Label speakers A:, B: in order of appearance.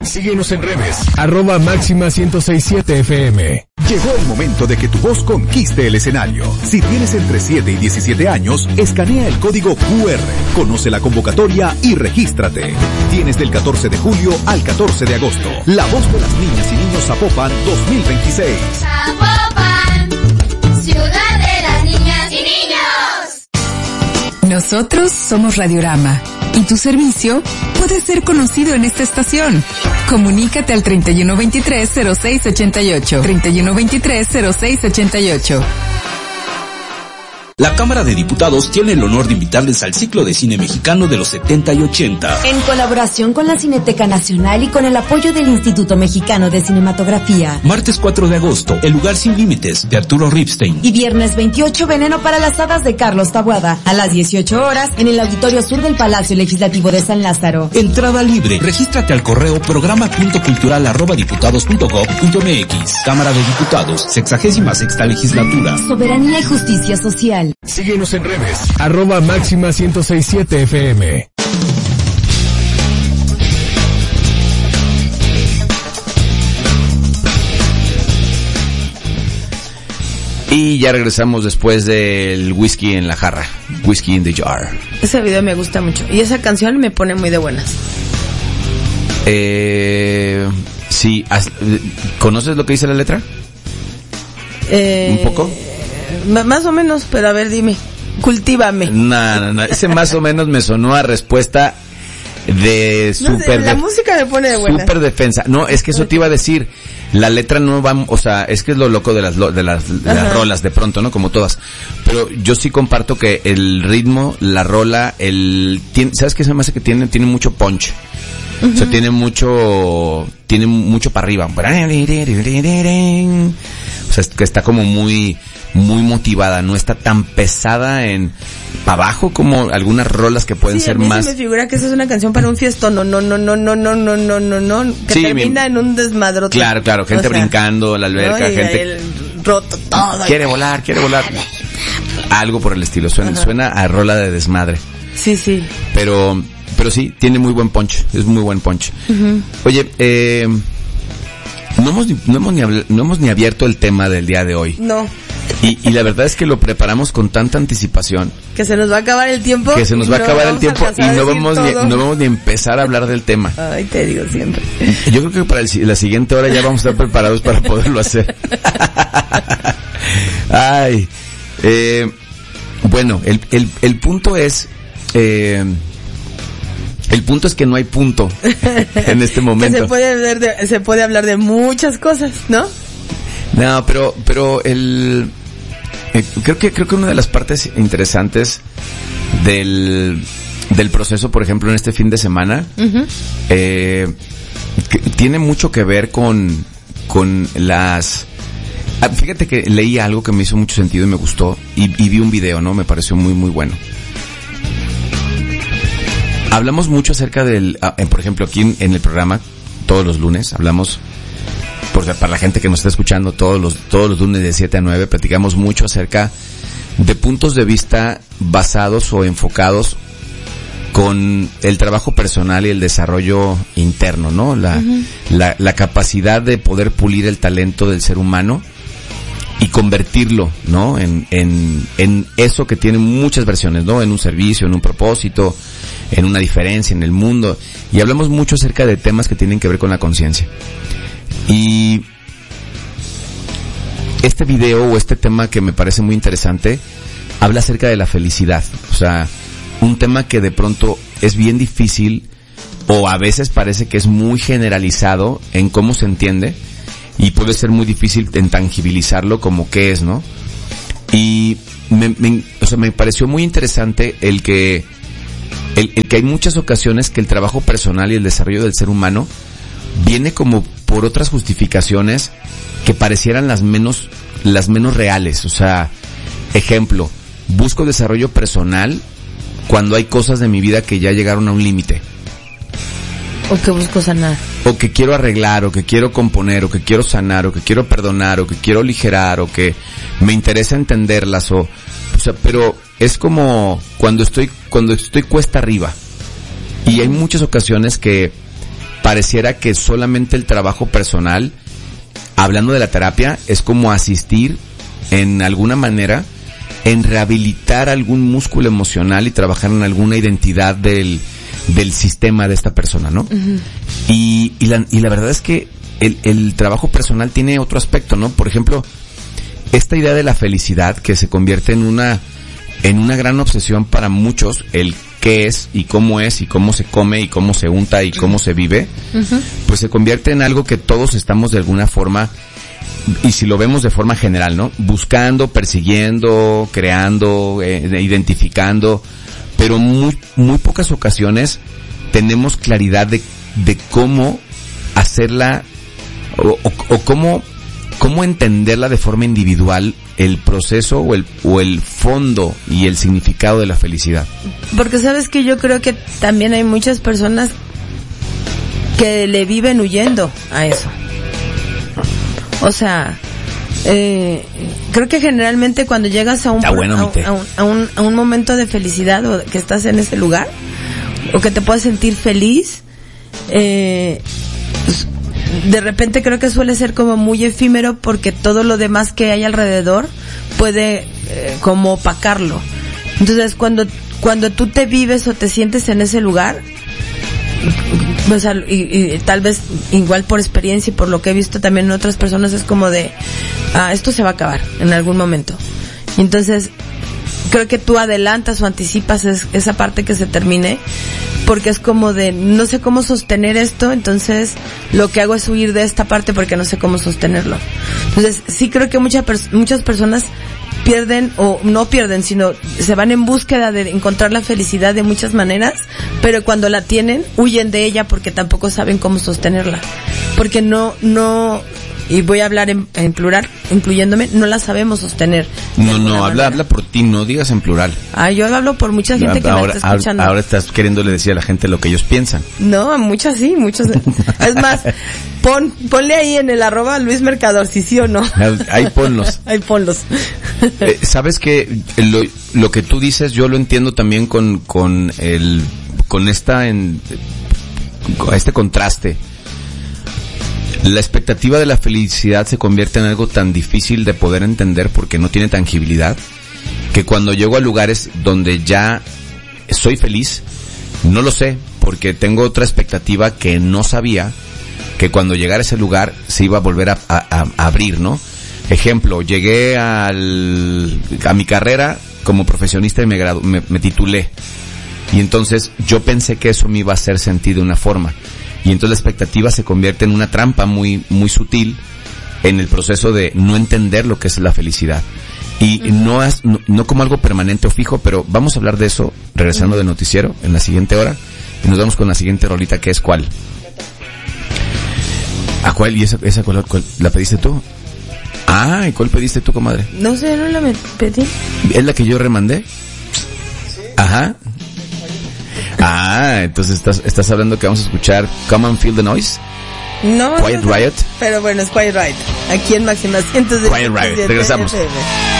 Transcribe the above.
A: Síguenos en redes, @máxima1067fm.
B: Llegó el momento de que tu voz conquiste el escenario. Si tienes entre 7 y 17 años, escanea el código QR, conoce la convocatoria y regístrate. Tienes del 14 de julio al 14 de agosto. La voz de las niñas y niños Zapopan 2026.
C: Zapopan, ciudad de las niñas y niños.
D: Nosotros somos Radiorama y tu servicio puede ser conocido en esta estación. Comunícate al 3123-0688. 3123-0688.
E: La Cámara de Diputados tiene el honor de invitarles al ciclo de cine mexicano de los 70 y 80.
F: En colaboración con la Cineteca Nacional y con el apoyo del Instituto Mexicano de Cinematografía.
E: Martes 4 de agosto, El lugar sin límites, de Arturo Ripstein.
F: Y viernes 28, Veneno para las hadas, de Carlos Taboada. A las 18 horas, en el Auditorio Sur del Palacio Legislativo de San Lázaro.
E: Entrada libre. Regístrate al correo programa.cultural@diputados.gov.mx. Cámara de Diputados, 66ª Legislatura.
F: Soberanía y justicia social.
A: Síguenos en redes, @máxima1067fm.
G: Y ya regresamos después del whisky en la jarra, whisky in the jar.
H: Ese video me gusta mucho y esa canción me pone muy de buenas.
G: Sí, ¿conoces lo que dice la letra? ¿Un poco?
H: Más o menos, pero a ver, dime, cultívame.
G: No, ese más o menos me sonó a respuesta de super...
H: La música me pone de buena.
G: Super defensa. No, es que eso te iba a decir. La letra no va, o sea, es que es lo loco de las rolas de pronto, ¿no? Como todas. Pero yo sí comparto que el ritmo, la rola, ¿sabes qué se me hace? Que tiene mucho punch. Uh-huh. O sea, tiene mucho para arriba. O sea, es que está como muy motivada, no está tan pesada para abajo como algunas rolas que pueden ser más.
H: Sí, me figura que esa es una canción para un fiestón, no, que termina en un desmadrote.
G: Claro, gente brincando, la alberca, gente
H: roto todo.
G: Quiere volar. Algo por el estilo, suena a rola de desmadre.
H: Sí.
G: Pero sí, tiene muy buen punch, es muy buen punch. Uh-huh. Oye, no hemos ni abierto el tema del día de hoy.
H: No.
G: Y la verdad es que lo preparamos con tanta anticipación.
H: Que se nos va a acabar el tiempo.
G: Y no vamos ni a empezar a hablar del tema.
H: Ay, te digo siempre.
G: Yo creo que para la siguiente hora ya vamos a estar preparados para poderlo hacer. Ay. Bueno, el punto es... el punto es que no hay punto en este momento.
H: Se puede hablar de muchas cosas, ¿no?
G: No, pero creo que una de las partes interesantes del proceso, por ejemplo, en este fin de semana, uh-huh, que tiene mucho que ver con las... Fíjate que leí algo que me hizo mucho sentido y me gustó, y vi un video, ¿no? Me pareció muy, muy bueno. Hablamos mucho acerca por ejemplo, aquí en el programa, todos los lunes, hablamos... Porque para la gente que nos está escuchando todos los lunes de 7 a 9 platicamos mucho acerca de puntos de vista basados o enfocados con el trabajo personal y el desarrollo interno, ¿no? La capacidad de poder pulir el talento del ser humano y convertirlo, ¿no? En eso que tiene muchas versiones, ¿no? En un servicio, en un propósito, en una diferencia en el mundo. Y hablamos mucho acerca de temas que tienen que ver con la conciencia. Y este video o este tema que me parece muy interesante habla acerca de la felicidad. O sea, un tema que de pronto es bien difícil o a veces parece que es muy generalizado en cómo se entiende y puede ser muy difícil en tangibilizarlo como qué es, ¿no? Y me pareció muy interesante el que hay muchas ocasiones que el trabajo personal y el desarrollo del ser humano viene como por otras justificaciones que parecieran las menos reales. O sea, ejemplo, busco desarrollo personal cuando hay cosas de mi vida que ya llegaron a un límite.
H: O que busco sanar.
G: O que quiero arreglar, o que quiero componer, o que quiero sanar, o que quiero perdonar, o que quiero aligerar, o que me interesa entenderlas, o sea, pero es como cuando estoy cuesta arriba. Y hay muchas ocasiones que pareciera que solamente el trabajo personal, hablando de la terapia, es como asistir en alguna manera en rehabilitar algún músculo emocional y trabajar en alguna identidad del sistema de esta persona, ¿no? Uh-huh. Y la verdad es que el trabajo personal tiene otro aspecto, ¿no? Por ejemplo, esta idea de la felicidad que se convierte en una gran obsesión para muchos, el qué es y cómo se come y cómo se unta y cómo se vive, uh-huh, pues se convierte en algo que todos estamos de alguna forma, y si lo vemos de forma general, ¿no? Buscando, persiguiendo, creando, identificando, pero muy pocas ocasiones tenemos claridad de cómo hacerla o cómo entenderla de forma individual, el proceso o el fondo y el significado de la felicidad.
H: Porque sabes que yo creo que también hay muchas personas que le viven huyendo a eso. O sea, creo que generalmente cuando llegas a un momento de felicidad o que estás en ese lugar o que te puedas sentir feliz, de repente creo que suele ser como muy efímero porque todo lo demás que hay alrededor puede como opacarlo. Entonces cuando tú te vives o te sientes en ese lugar, o sea, y tal vez igual por experiencia y por lo que he visto también en otras personas, es como de esto se va a acabar en algún momento. Y entonces creo que tú adelantas o anticipas esa parte que se termine, porque es como de no sé cómo sostener esto, entonces lo que hago es huir de esta parte porque no sé cómo sostenerlo. Entonces sí creo que muchas personas pierden o no pierden, sino se van en búsqueda de encontrar la felicidad de muchas maneras, pero cuando la tienen huyen de ella porque tampoco saben cómo sostenerla, porque no y voy a hablar en plural, incluyéndome, no la sabemos sostener.
G: No, habla por ti, no digas en plural.
H: Yo hablo por mucha gente que me está escuchando.
G: Ahora estás queriéndole decir a la gente lo que ellos piensan.
H: No, muchas sí, muchos. Es más, ponle ahí en el @, Luis Mercador, si sí o no.
G: Ahí ponlos.
H: Ahí ponlos.
G: Sabes que lo que tú dices yo lo entiendo también con este contraste. La expectativa de la felicidad se convierte en algo tan difícil de poder entender porque no tiene tangibilidad, que cuando llego a lugares donde ya soy feliz, no lo sé, porque tengo otra expectativa que no sabía, que cuando llegara a ese lugar se iba a volver a abrir, ¿no? Ejemplo, llegué a mi carrera como profesionista y me titulé. Y entonces yo pensé que eso me iba a hacer sentir de una forma. Y entonces la expectativa se convierte en una trampa muy, muy sutil en el proceso de no entender lo que es la felicidad. Y no como algo permanente o fijo, pero vamos a hablar de eso regresando del noticiero en la siguiente hora. Y nos vamos con la siguiente rolita, que es ¿cuál? ¿A cuál? ¿Y esa cuál la pediste tú? ¿Y cuál pediste tú, comadre?
H: No sé, no la pedí.
G: ¿Es la que yo remandé? Ajá. Entonces estás hablando que vamos a escuchar Come and Feel the Noise.
H: No.
G: Quiet Riot.
H: Pero bueno, es Quiet Riot. Aquí en Máxima 100.
G: Quiet Riot. Regresamos.